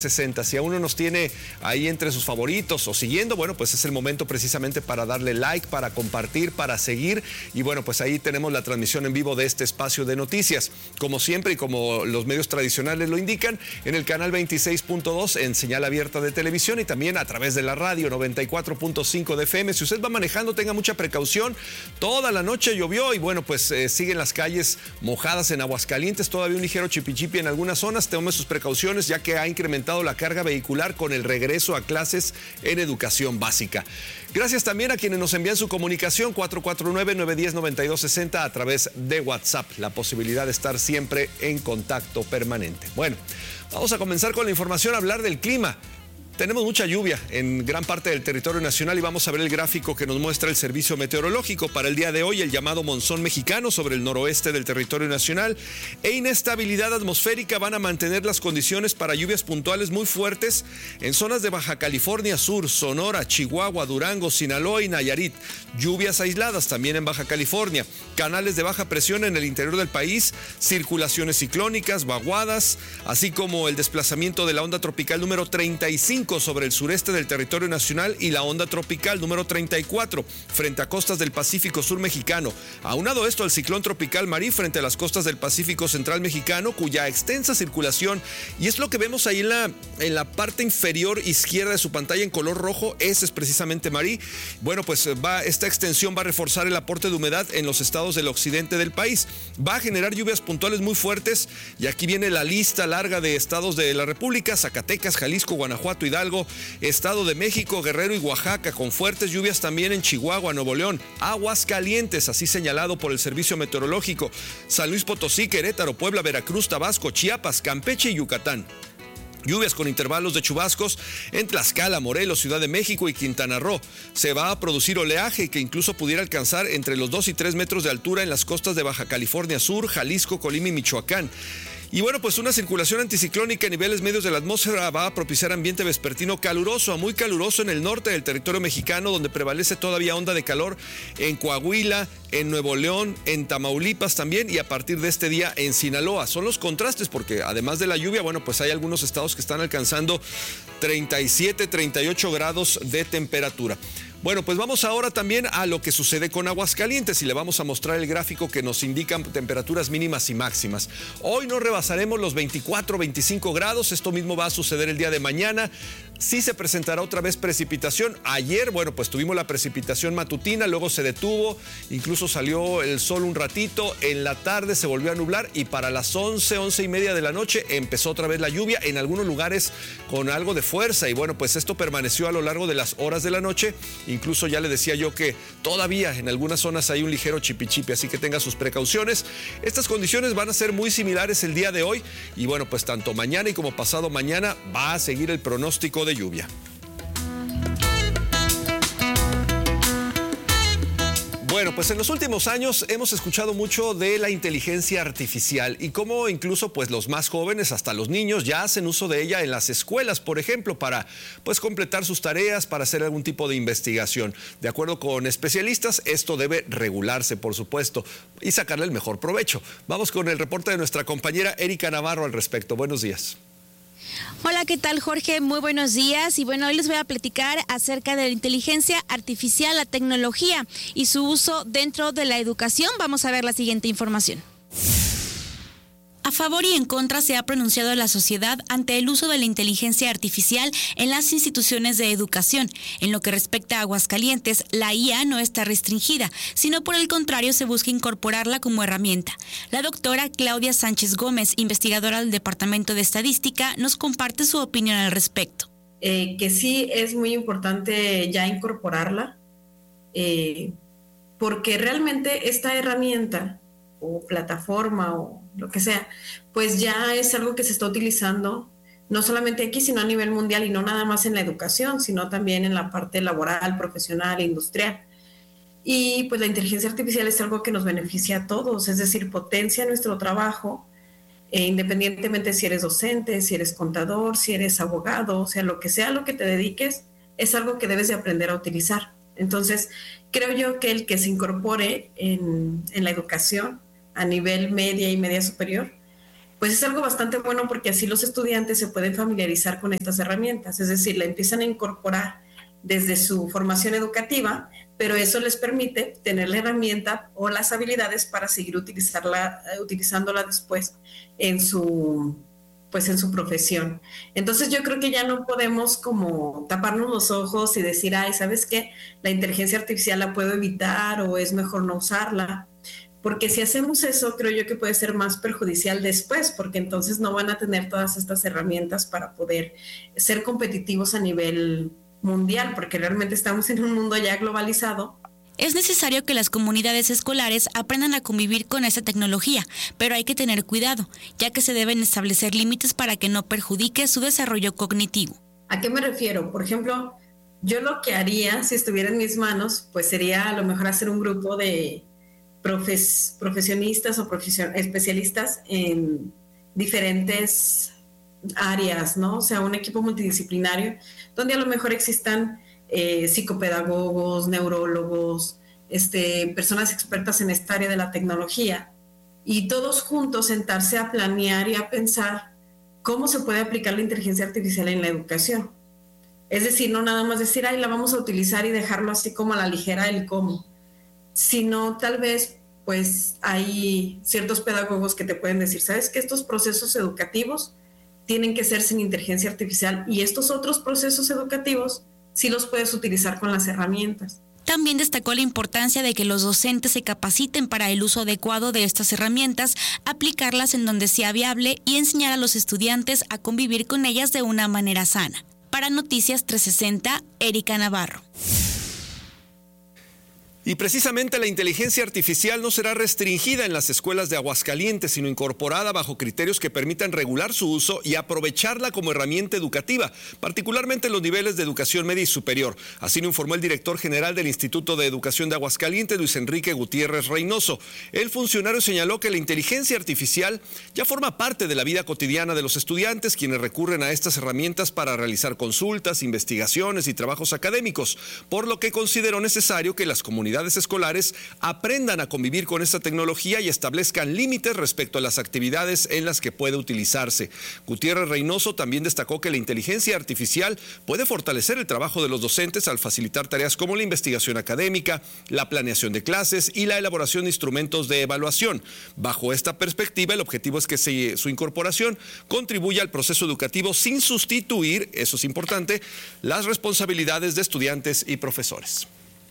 60. Si a uno nos tiene ahí entre sus favoritos o siguiendo, bueno, pues es el momento precisamente para darle like, para compartir, para seguir. Y bueno, pues ahí tenemos la transmisión en vivo de este espacio de noticias. Como siempre y como los medios tradicionales lo indican, en el canal 26.2 en señal abierta de televisión y también a través de la radio 94.5 de FM. Si usted va manejando, tenga mucha precaución. Toda la noche llovió y bueno, pues siguen las calles mojadas en Aguascalientes. Todavía un ligero chipichipi en algunas zonas. Tome sus precauciones ya que ha incrementado la carga vehicular con el regreso a clases en educación básica. Gracias también a quienes nos envían su comunicación 449-910-9260 a través de WhatsApp. La posibilidad de estar siempre en contacto permanente. Bueno, vamos a comenzar con la información, a hablar del clima. Tenemos mucha lluvia en gran parte del territorio nacional y vamos a ver el gráfico que nos muestra el Servicio Meteorológico para el día de hoy. El llamado monzón mexicano sobre el noroeste del territorio nacional e inestabilidad atmosférica van a mantener las condiciones para lluvias puntuales muy fuertes en zonas de Baja California Sur, Sonora, Chihuahua, Durango, Sinaloa y Nayarit. Lluvias aisladas también en Baja California, canales de baja presión en el interior del país, circulaciones ciclónicas, vaguadas, así como el desplazamiento de la onda tropical número 35 sobre el sureste del territorio nacional y la onda tropical número 34 frente a costas del Pacífico Sur mexicano. Aunado esto al ciclón tropical Marí frente a las costas del Pacífico Central mexicano, cuya extensa circulación, y es lo que vemos ahí en la parte inferior izquierda de su pantalla en color rojo, ese es precisamente Marí. Bueno, pues esta extensión va a reforzar el aporte de humedad en los estados del occidente del país. Va a generar lluvias puntuales muy fuertes y aquí viene la lista larga de estados de la República: Zacatecas, Jalisco, Guanajuato, Hidalgo, Estado de México, Guerrero y Oaxaca, con fuertes lluvias también en Chihuahua, Nuevo León, Aguascalientes, así señalado por el Servicio Meteorológico, San Luis Potosí, Querétaro, Puebla, Veracruz, Tabasco, Chiapas, Campeche y Yucatán. Lluvias con intervalos de chubascos en Tlaxcala, Morelos, Ciudad de México y Quintana Roo. Se va a producir oleaje que incluso pudiera alcanzar entre los 2 y 3 metros de altura en las costas de Baja California Sur, Jalisco, Colima y Michoacán. Y bueno, pues una circulación anticiclónica a niveles medios de la atmósfera va a propiciar ambiente vespertino caluroso a muy caluroso en el norte del territorio mexicano, donde prevalece todavía onda de calor en Coahuila, en Nuevo León, en Tamaulipas también, y a partir de este día en Sinaloa. Son los contrastes porque además de la lluvia, bueno, pues hay algunos estados que están alcanzando 37, 38 grados de temperatura. Bueno, pues vamos ahora también a lo que sucede con Aguascalientes y le vamos a mostrar el gráfico que nos indican temperaturas mínimas y máximas. Hoy no rebasaremos los 24, 25 grados, esto mismo va a suceder el día de mañana. Sí se presentará otra vez precipitación. Ayer, bueno, pues tuvimos la precipitación matutina, luego se detuvo, incluso salió el sol un ratito, en la tarde se volvió a nublar y para las 11, 11 y media de la noche empezó otra vez la lluvia, en algunos lugares con algo de fuerza y bueno, pues esto permaneció a lo largo de las horas de la noche. Incluso ya le decía yo que todavía en algunas zonas hay un ligero chipichipi, así que tenga sus precauciones. Estas condiciones van a ser muy similares el día de hoy y bueno, pues tanto mañana y como pasado mañana va a seguir el pronóstico de lluvia. Bueno, pues en los últimos años hemos escuchado mucho de la inteligencia artificial y cómo incluso pues los más jóvenes, hasta los niños, ya hacen uso de ella en las escuelas, por ejemplo, para pues completar sus tareas, para hacer algún tipo de investigación. De acuerdo con especialistas, esto debe regularse, por supuesto, y sacarle el mejor provecho. Vamos con el reporte de nuestra compañera Erika Navarro al respecto. Buenos días. Hola, ¿qué tal, Jorge? Muy buenos días. Y bueno, hoy les voy a platicar acerca de la inteligencia artificial, la tecnología y su uso dentro de la educación. Vamos a ver la siguiente información. A favor y en contra se ha pronunciado la sociedad ante el uso de la inteligencia artificial en las instituciones de educación. En lo que respecta a Aguascalientes, la IA no está restringida, sino por el contrario se busca incorporarla como herramienta. La doctora Claudia Sánchez Gómez, investigadora del Departamento de Estadística, nos comparte su opinión al respecto. Que sí es muy importante ya incorporarla, porque realmente esta herramienta o plataforma o lo que sea, pues ya es algo que se está utilizando no solamente aquí, sino a nivel mundial y no nada más en la educación, sino también en la parte laboral, profesional e industrial. Y pues la inteligencia artificial es algo que nos beneficia a todos, es decir, potencia nuestro trabajo, independientemente si eres docente, si eres contador, si eres abogado, o sea, lo que sea lo que te dediques, es algo que debes de aprender a utilizar. Entonces, creo yo que el que se incorpore en la educación a nivel media y media superior pues es algo bastante bueno porque así los estudiantes se pueden familiarizar con estas herramientas, es decir, la empiezan a incorporar desde su formación educativa, pero eso les permite tener la herramienta o las habilidades para seguir utilizándola después en su profesión. Entonces yo creo que ya no podemos como taparnos los ojos y decir, ay, ¿sabes qué? La inteligencia artificial la puedo evitar o es mejor no usarla. Porque si hacemos eso, creo yo que puede ser más perjudicial después, porque entonces no van a tener todas estas herramientas para poder ser competitivos a nivel mundial, porque realmente estamos en un mundo ya globalizado. Es necesario que las comunidades escolares aprendan a convivir con esta tecnología, pero hay que tener cuidado, ya que se deben establecer límites para que no perjudique su desarrollo cognitivo. ¿A qué me refiero? Por ejemplo, yo lo que haría, si estuviera en mis manos, pues sería a lo mejor hacer un grupo de profesionistas o especialistas en diferentes áreas, ¿no? O sea, un equipo multidisciplinario donde a lo mejor existan psicopedagogos, neurólogos, personas expertas en esta área de la tecnología, y todos juntos sentarse a planear y a pensar cómo se puede aplicar la inteligencia artificial en la educación. Es decir, no nada más decir, ay, la vamos a utilizar y dejarlo así como a la ligera el cómo, sino tal vez pues hay ciertos pedagogos que te pueden decir, ¿sabes qué? Estos procesos educativos tienen que ser sin inteligencia artificial y estos otros procesos educativos sí los puedes utilizar con las herramientas. También destacó la importancia de que los docentes se capaciten para el uso adecuado de estas herramientas, aplicarlas en donde sea viable y enseñar a los estudiantes a convivir con ellas de una manera sana. Para Noticias 360, Erika Navarro. Y precisamente la inteligencia artificial no será restringida en las escuelas de Aguascalientes, sino incorporada bajo criterios que permitan regular su uso y aprovecharla como herramienta educativa, particularmente en los niveles de educación media y superior. Así lo informó el director general del Instituto de Educación de Aguascalientes, Luis Enrique Gutiérrez Reynoso. El funcionario señaló que la inteligencia artificial ya forma parte de la vida cotidiana de los estudiantes, quienes recurren a estas herramientas para realizar consultas, investigaciones y trabajos académicos, por lo que consideró necesario que las comunidades escolares aprendan a convivir con esta tecnología y establezcan límites respecto a las actividades en las que puede utilizarse. Gutiérrez Reynoso también destacó que la inteligencia artificial puede fortalecer el trabajo de los docentes al facilitar tareas como la investigación académica, la planeación de clases y la elaboración de instrumentos de evaluación. Bajo esta perspectiva, el objetivo es que su incorporación contribuya al proceso educativo sin sustituir, eso es importante, las responsabilidades de estudiantes y profesores.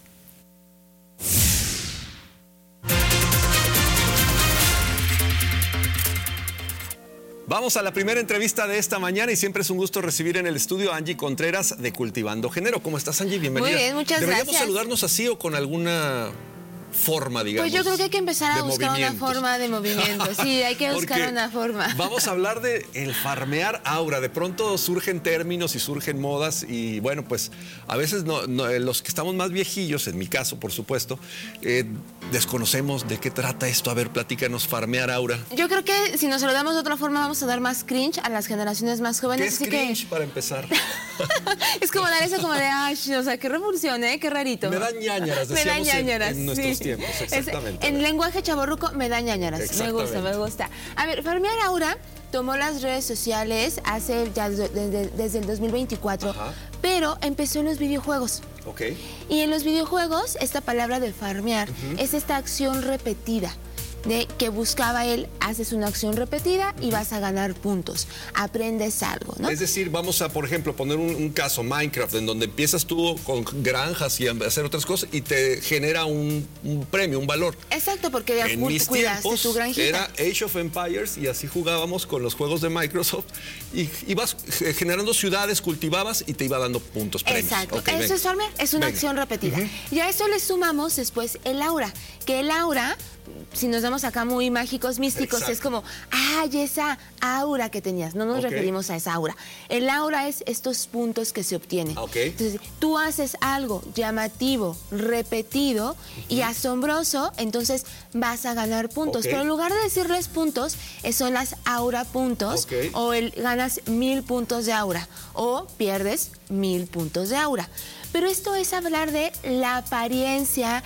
Vamos a la primera entrevista de esta mañana y siempre es un gusto recibir en el estudio a Angie Contreras de Cultivando Género. ¿Cómo estás, Angie? Bienvenida. Muy bien, muchas gracias. ¿Deberíamos saludarnos así o con alguna forma, digamos? Pues yo creo que hay que empezar a buscar una forma de movimiento. Sí, hay que buscar una forma. Vamos a hablar de el farmear aura. De pronto surgen términos y surgen modas y bueno, pues a veces los que estamos más viejillos, en mi caso, por supuesto, desconocemos de qué trata esto. A ver, platícanos, farmear aura. Yo creo que si nos saludamos de otra forma vamos a dar más cringe a las generaciones más jóvenes. ¿Qué es cringe para empezar? Es como dar eso como de, ay, o sea, qué revolución, qué rarito. Me da ñáñaras, decíamos en nuestros tiempos, exactamente. En lenguaje chavorruco me da ñáñaras. Me gusta. A ver, farmear aura tomó las redes sociales desde el 2024, ajá, pero empezó en los videojuegos. Okay. Y en los videojuegos, esta palabra de farmear es esta acción repetida. De que buscaba él, haces una acción repetida y vas a ganar puntos, aprendes algo, ¿no? Es decir, vamos a, por ejemplo, poner un caso, Minecraft, en donde empiezas tú con granjas y a hacer otras cosas y te genera un premio, un valor. Exacto, porque en mis tiempos tu granjita. Era Age of Empires y así jugábamos con los juegos de Microsoft y ibas generando ciudades, cultivabas y te iba dando puntos, premios. Exacto, okay, eso es farmear, es una acción repetida. Y a eso le sumamos después el aura, que el aura, si nos damos acá muy mágicos, místicos, exacto, es como, ay, esa aura que tenías. No nos referimos a esa aura. El aura es estos puntos que se obtienen. Entonces, tú haces algo llamativo, repetido y asombroso, entonces vas a ganar puntos. Pero en lugar de decirles puntos, son las aura puntos, o ganas 1000 puntos de aura, o pierdes 1000 puntos de aura. Pero esto es hablar de la apariencia,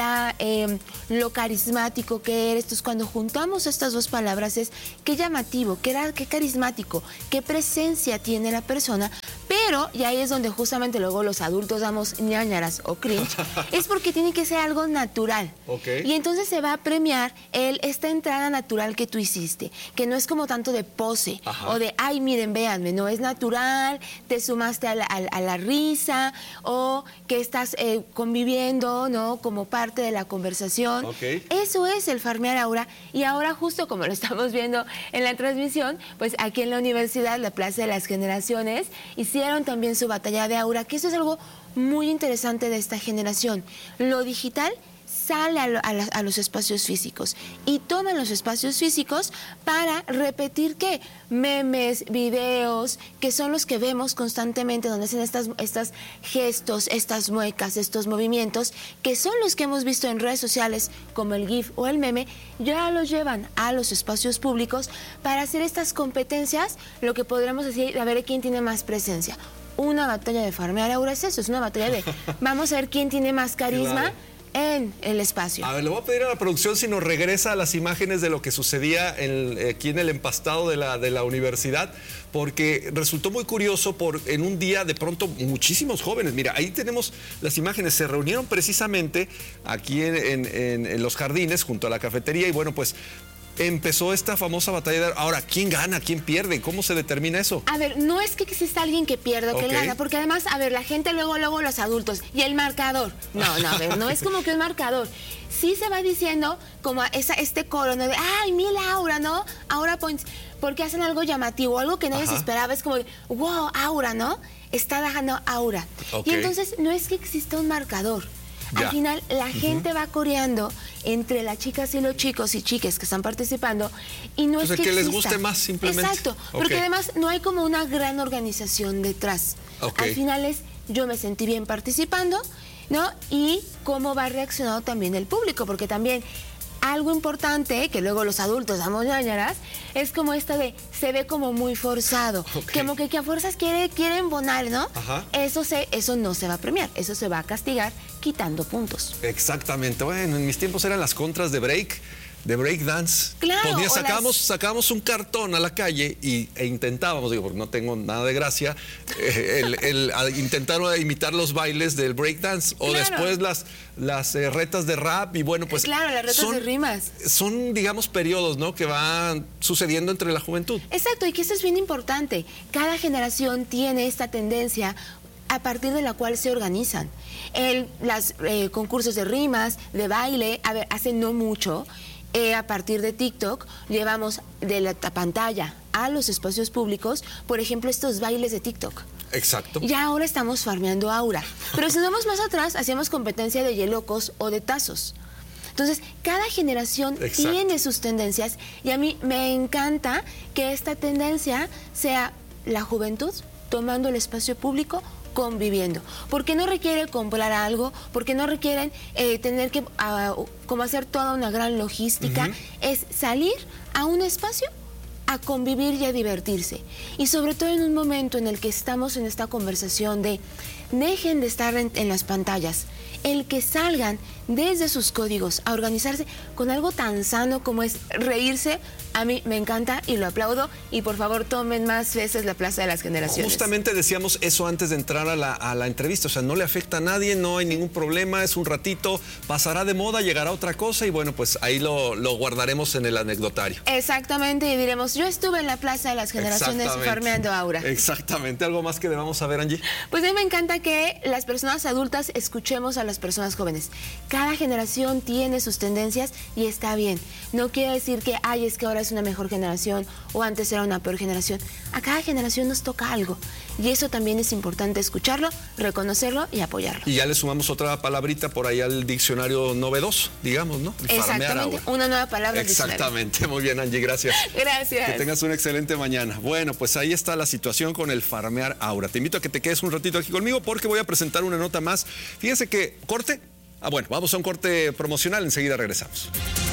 lo carismático que eres. Entonces, cuando juntamos estas dos palabras es qué llamativo, qué carismático, qué presencia tiene la persona. Pero, y ahí es donde justamente luego los adultos damos ñañaras o cringe, es porque tiene que ser algo natural. Okay. Y entonces se va a premiar esta entrada natural que tú hiciste, que no es como tanto de pose. Ajá. O de, ay, miren, véanme, no es natural, te sumaste a la risa, o que estás conviviendo, ¿no? Como parte de la conversación. Okay. Eso es el farmear aura. Y ahora, justo como lo estamos viendo en la transmisión, pues aquí en la universidad, la Plaza de las Generaciones, hicieron también su batalla de aura, que eso es algo muy interesante de esta generación. Lo digital sale a los espacios físicos y toman los espacios físicos para repetir ¿qué? Memes, videos, que son los que vemos constantemente, donde hacen estos gestos, estas muecas, estos movimientos, que son los que hemos visto en redes sociales, como el GIF o el meme, ya los llevan a los espacios públicos para hacer estas competencias, lo que podríamos decir, a ver quién tiene más presencia. Una batalla de farmear aura es eso, es una batalla de vamos a ver quién tiene más carisma. Claro. En el espacio. A ver, le voy a pedir a la producción si nos regresa a las imágenes de lo que sucedía aquí en el empastado de la universidad, porque resultó muy curioso en un día de pronto muchísimos jóvenes. Mira, ahí tenemos las imágenes, se reunieron precisamente aquí en los jardines junto a la cafetería y bueno, pues empezó esta famosa batalla. Ahora, ¿quién gana? ¿Quién pierde? ¿Cómo se determina eso? A ver, no es que exista alguien que pierda o que gana, porque además, a ver, la gente luego los adultos y el marcador. No, a ver, no es como que un marcador. Sí se va diciendo como este coro, ¿no? De, ay, 1000 aura, ¿no? Aura points. Porque hacen algo llamativo, algo que nadie se esperaba. Es como, wow, aura, ¿no? Está bajando aura. Okay. Y entonces no es que exista un marcador. Ya. Al final, la gente va coreando entre las chicas y los chicos y chiques que están participando y no es que les guste más simplemente. Exacto, porque además no hay como una gran organización detrás. Al final es, yo me sentí bien participando, ¿no? Y cómo va reaccionando también el público, porque también algo importante, que luego los adultos damos ñañaras, es como esta de, se ve como muy forzado, como que a fuerzas quieren bonar, ¿no? Ajá. Eso no se va a premiar, eso se va a castigar quitando puntos. Exactamente, bueno, en mis tiempos eran las contras de break dance. Claro. Sacábamos un cartón a la calle e intentábamos, digo, porque no tengo nada de gracia, intentar imitar los bailes del break dance. O después las retas de rap y bueno, pues. Claro, las retas de rimas. Son, digamos, periodos, ¿no? Que van sucediendo entre la juventud. Exacto, y que eso es bien importante. Cada generación tiene esta tendencia a partir de la cual se organizan. Los concursos de rimas, de baile, a ver, hace no mucho. A partir de TikTok, llevamos de la pantalla a los espacios públicos, por ejemplo, estos bailes de TikTok. Exacto. Ya ahora estamos farmeando aura. Pero si nos vamos más atrás, hacíamos competencia de hielocos o de tazos. Entonces, cada generación tiene sus tendencias y a mí me encanta que esta tendencia sea la juventud tomando el espacio público, conviviendo, porque no requiere comprar algo, porque no requieren tener que como hacer toda una gran logística, es salir a un espacio a convivir y a divertirse. Y sobre todo en un momento en el que estamos en esta conversación de dejen de estar en las pantallas, el que salgan desde sus códigos a organizarse con algo tan sano como es reírse, a mí me encanta y lo aplaudo. Y por favor tomen más veces la Plaza de las Generaciones. Justamente decíamos eso antes de entrar a la entrevista, o sea, no le afecta a nadie, no hay ningún problema, es un ratito, pasará de moda, llegará otra cosa y bueno, pues ahí lo guardaremos en el anecdotario. Exactamente, y diremos, yo estuve en la Plaza de las Generaciones farmeando aura. Exactamente, ¿algo más que debamos saber, Angie? Pues a mí me encanta que las personas adultas escuchemos a las personas jóvenes. Cada generación tiene sus tendencias y está bien. No quiere decir que, ay, es que ahora es una mejor generación o antes era una peor generación. A cada generación nos toca algo y eso también es importante escucharlo, reconocerlo y apoyarlo. Y ya le sumamos otra palabrita por ahí al diccionario novedoso, digamos, ¿no? Exactamente, una nueva palabra. Exactamente, muy bien, Angie, gracias. Gracias. Que tengas una excelente mañana. Bueno, pues ahí está la situación con el farmear aura. Te invito a que te quedes un ratito aquí conmigo porque voy a presentar una nota más. Fíjense que, ¿corte? Bueno, vamos a un corte promocional, enseguida regresamos.